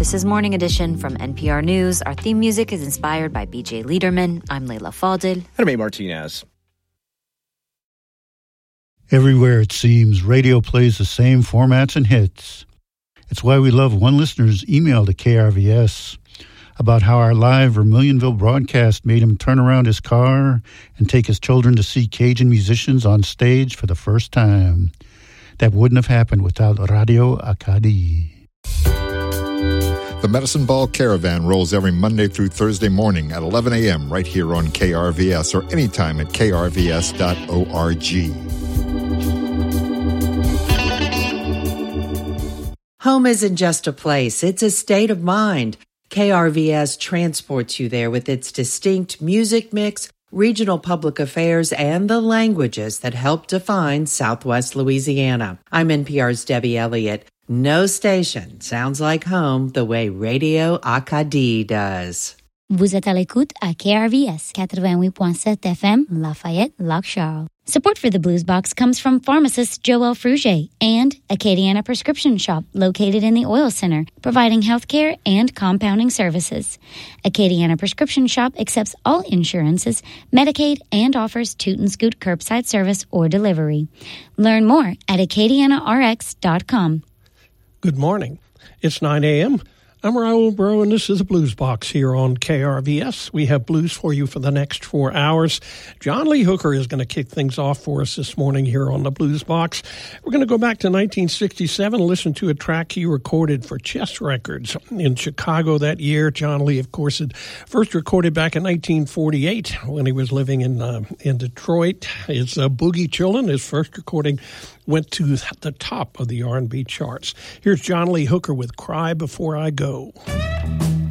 This is Morning Edition from NPR News. Our theme music is inspired by BJ Liederman. I'm Leila Fadel. And I'm A. Martinez. Everywhere it seems, radio plays the same formats and hits. It's why we love one listener's email to KRVS about how our live Vermilionville broadcast made him turn around his car and take his children to see Cajun musicians on stage for the first time. That wouldn't have happened without Radio Acadie. The Medicine Ball Caravan rolls every Monday through Thursday morning at 11 a.m. right here on KRVS or anytime at krvs.org. Home isn't just a place, it's a state of mind. KRVS transports you there with its distinct music mix, regional public affairs, and the languages that help define Southwest Louisiana. I'm NPR's Debbie Elliott. No station sounds like home the way Radio Acadie does. Vous êtes à l'écoute à KRVS 88.7 FM, Lafayette, Lac Charles. Support for the Blues Box comes from pharmacist Joel Frugier and Acadiana Prescription Shop, located in the Oil Center, providing healthcare and compounding services. Acadiana Prescription Shop accepts all insurances, Medicaid, and offers toot and scoot curbside service or delivery. Learn more at acadianarx.com. Good morning. It's 9 a.m. I'm Raul Bro, and this is the Blues Box here on KRVS. We have blues for you for the next 4 hours. John Lee Hooker is going to kick things off for us this morning here on the Blues Box. We're going to go back to 1967 and listen to a track he recorded for Chess Records in Chicago that year. John Lee, of course, had first recorded back in 1948 when he was living in Detroit. His Boogie Chillin', his first recording, went to the top of the R&B charts. Here's John Lee Hooker with Cry Before I Go.